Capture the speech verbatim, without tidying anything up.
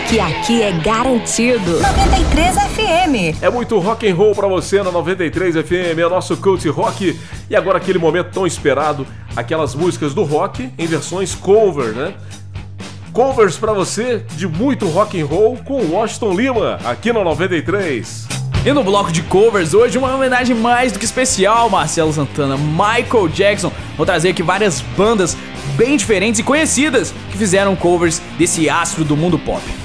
que aqui é garantido. noventa e três F M. É muito rock and roll pra você na noventa e três F M, é o nosso Cult Rock. E agora aquele momento tão esperado, aquelas músicas do rock em versões cover, né? Covers pra você de muito rock and roll com Washington Lima, aqui na noventa e três. E no bloco de covers hoje, uma homenagem mais do que especial, Marcelo Santana, Michael Jackson. Vou trazer aqui várias bandas bem diferentes e conhecidas que fizeram covers desse astro do mundo pop.